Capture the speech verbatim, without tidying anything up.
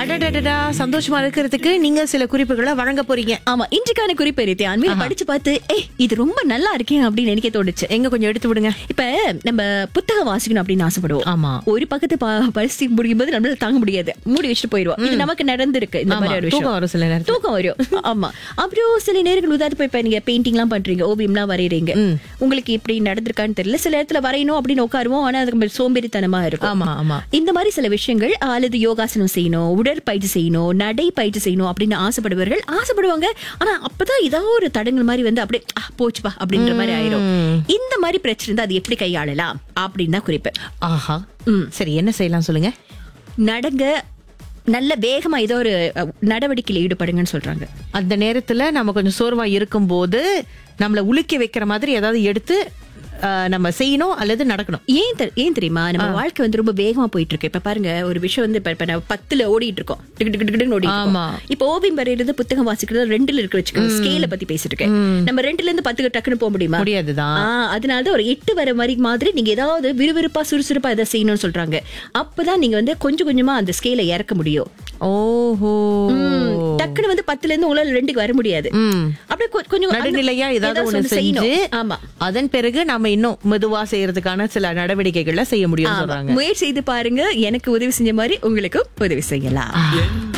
அடடடடா, சந்தோஷமா இருக்கிறதுக்கு நீங்க சில குறிப்புகளை வழங்க போறீங்க. ஆமா, இன்றைக்கான குறிப்பு ரீதி அண்மையில படிச்சு பார்த்து ஏ இது ரொம்ப நல்லா இருக்கேன் அப்படின்னு எனக்கு தோணுச்சு. எங்க கொஞ்சம் எடுத்து விடுங்க. இப்ப நம்ம புத்தகம் வாசிக்கணும் அப்படின்னு ஆசைப்படுவோம். ஆமா. ஒரு பக்கத்து பரிசு முடியும் போது நம்மளால தாங்க முடியாது, மூடி வச்சுட்டு போயிடுவோம். இது நமக்கு நடந்திருக்கு. இந்த மாதிரி ஒரு தூக்கம் வரும் சில நேரம். தூக்கம் வரும். ஆமா. அப்புறம் சில நேரங்கள் உதாரணம் இப்ப நீங்க பெயிண்டிங் எல்லாம் பண்றீங்க, ஓவியம் எல்லாம் வரையறீங்க. உங்களுக்கு இப்படி நடந்திருக்கான்னு தெரியல. சில இடத்துல வரையணும் அப்படின்னு உட்காருவோம், ஆனா அதுக்கு சோம்பேறித்தனமா இருக்கும். ஆமா ஆமா. இந்த மாதிரி சில விஷயங்கள், அல்லது யோகாசனம் செய்யணும், உடற்பயிற்சி செய்யணும், நடை பயிற்சி செய்யணும் அப்படின்னு ஆசைப்படுவார்கள் ஆசைப்படுவாங்க. ஆனா அப்பதான் ஏதாவது ஒரு தடங்கள் மாதிரி வந்து அப்படியே போச்சுப்பா அப்படின்ற மாதிரி ஆயிரும். இந்த மாதிரி பிரச்சனை தான், அது எப்படி கையாளலாம் அப்படின்னு தான் குறிப்பு. ஆஹா. சரி, என்ன செய்யலாம் சொல்லுங்க. நடங்க, நல்ல வேகமா ஏதோ ஒரு நடவடிக்கையில் ஈடுபடுங்கன்னு சொல்றாங்க. அந்த நேரத்துல நம்ம கொஞ்சம் சோர்வா இருக்கும் போது நம்மள உலுக்கி வைக்கிற மாதிரி ஏதாவது எடுத்து நம்ம செய்யணும் அல்லது நடக்கணும். ஏன் ஏன் தெரியுமா, நம்ம வாழ்க்கை வந்து ரொம்ப வேகமா போயிட்டு இருக்கு. இப்ப பாருங்க, ஒரு விஷயம் வந்து இப்ப நம்ம பத்துல ஓடிட்டு இருக்கோம், இப்ப ஓவியம் வரையிறது, புத்தகம் வாசிக்கிறது ரெண்டுல இருக்கு வச்சுக்கோங்க. ஸ்கேல பத்தி பேசிட்டு இருக்கேன். நம்ம ரெண்டுல இருந்து பத்துக்கு டக்குன்னு போக முடியுமா? முடியாதுதான். அதனாலதான் ஒரு எட்டு வர மாதிரி மாதிரி நீங்க ஏதாவது விறுவிறுப்பா சுறுசுறுப்பா எதை செய்யணும்னு சொல்றாங்க. அப்பதான் நீங்க வந்து கொஞ்சம் கொஞ்சமா அந்த ஸ்கேல இறக்க முடியும். ஓஹோ. டக்குன்னு வந்து பத்துல இருந்து உங்களால ரெண்டுக்கு வர முடியாது. அப்படியே கொஞ்சம் நடுநிலையா ஏதாவது ஒண்ணு செஞ்சு, ஆமா, அதன் பிறகு நாம இன்னும் மெதுவா செய்யறதுக்கான சில நடவடிக்கைகளை செய்ய முடியும் சொல்றாங்க. முயற்சி செய்து பாருங்க. எனக்கு உதவி செஞ்ச மாதிரி உங்களுக்கு உதவி செய்யலாம்.